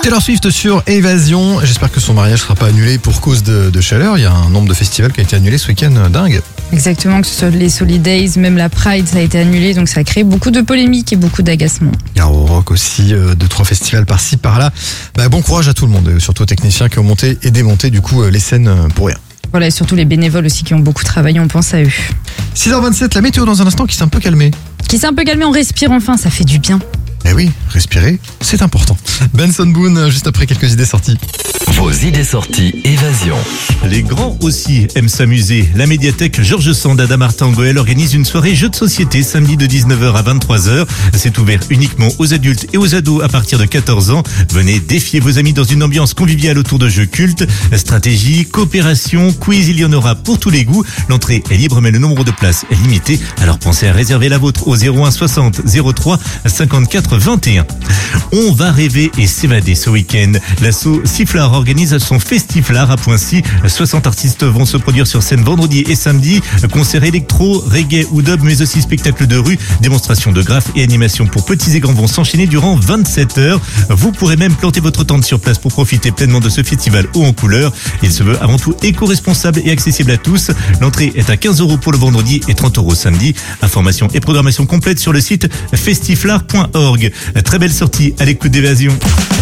Taylor Swift sur Évasion. J'espère que son mariage ne sera pas annulé pour cause de chaleur. Il y a un nombre de festivals qui a été annulé ce week-end dingue. Exactement, que ce soit les Solidays, même la Pride, ça a été annulé. Donc ça a créé beaucoup de polémiques et beaucoup d'agacements. Il y a au rock aussi 2-3 festivals par-ci par-là. Bon courage à tout le monde, surtout aux techniciens qui ont monté et démonté du coup les scènes pour rien. Voilà, et surtout les bénévoles aussi qui ont beaucoup travaillé, on pense à eux. 6h27, la météo dans un instant qui s'est un peu calmée. Qui s'est un peu calmé, on respire enfin, ça fait du bien. Eh oui, respirer, c'est important. Benson Boone, juste après quelques idées sorties. Vos idées sorties, Évasion. Les grands aussi aiment s'amuser. La médiathèque Georges Sand à Damartin-Goël organise une soirée jeux de société samedi de 19h à 23h. C'est ouvert uniquement aux adultes et aux ados à partir de 14 ans. Venez défier vos amis dans une ambiance conviviale autour de jeux cultes. Stratégie, coopération, quiz, il y en aura pour tous les goûts. L'entrée est libre mais le nombre de places est limité. Alors pensez à réserver la vôtre au 01 60 03 54 21. On va rêver et s'évader ce week-end. L'asso Sifflard organise son Festiflard à Poincy. 60 artistes vont se produire sur scène vendredi et samedi. Concerts électro, reggae ou dub, mais aussi spectacles de rue, démonstrations de graphes et animations pour petits et grands vont s'enchaîner durant 27 heures. Vous pourrez même planter votre tente sur place pour profiter pleinement de ce festival haut en couleur. Il se veut avant tout éco-responsable et accessible à tous. L'entrée est à 15 € pour le vendredi et 30 € samedi. Informations et programmation complète sur le site festiflard.org. Très belle sortie à l'écoute d'Évasion.